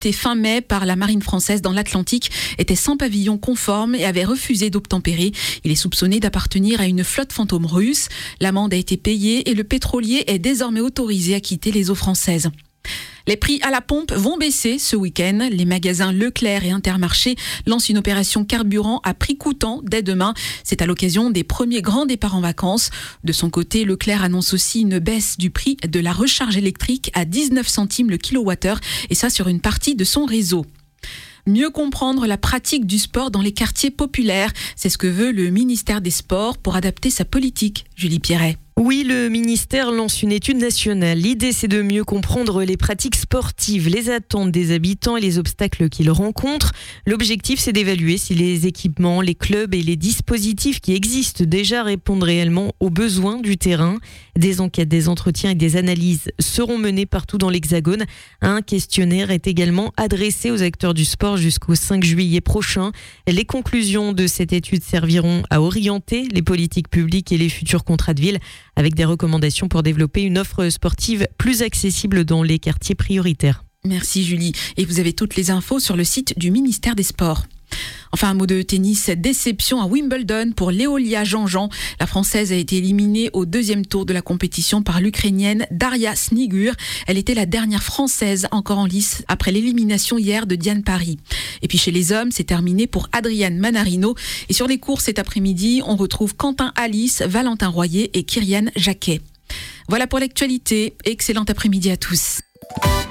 fin mai par la marine française dans l'Atlantique était sans pavillon conforme et avait refusé d'obtempérer. Il est soupçonné d'appartenir à une flotte fantôme russe. L'amende a été payée et le pétrolier est désormais autorisé à quitter les eaux françaises. Les prix à la pompe vont baisser ce week-end. Les magasins Leclerc et Intermarché lancent une opération carburant à prix coûtant dès demain. C'est à l'occasion des premiers grands départs en vacances. De son côté, Leclerc annonce aussi une baisse du prix de la recharge électrique à 19 centimes le kilowattheure et ça sur une partie de son réseau. Mieux comprendre la pratique du sport dans les quartiers populaires, c'est ce que veut le ministère des Sports pour adapter sa politique. Julie Pierret. Oui, le ministère lance une étude nationale. L'idée, c'est de mieux comprendre les pratiques sportives, les attentes des habitants et les obstacles qu'ils rencontrent. L'objectif, c'est d'évaluer si les équipements, les clubs et les dispositifs qui existent déjà répondent réellement aux besoins du terrain. Des enquêtes, des entretiens et des analyses seront menées partout dans l'Hexagone. Un questionnaire est également adressé aux acteurs du sport jusqu'au 5 juillet prochain. Les conclusions de cette étude serviront à orienter les politiques publiques et les futurs contrats de ville, avec des recommandations pour développer une offre sportive plus accessible dans les quartiers prioritaires. Merci Julie. Et vous avez toutes les infos sur le site du ministère des Sports. Enfin, un mot de tennis. Déception à Wimbledon pour Léolia Jean-Jean. La Française a été éliminée au deuxième tour de la compétition par l'Ukrainienne Daria Snigur. Elle était la dernière Française encore en lice après l'élimination hier de Diane Parry. Et puis chez les hommes, c'est terminé pour Adrian Manarino. Et sur les cours cet après-midi, on retrouve Quentin Alice, Valentin Royer et Kyrian Jacquet. Voilà pour l'actualité. Excellent après-midi à tous.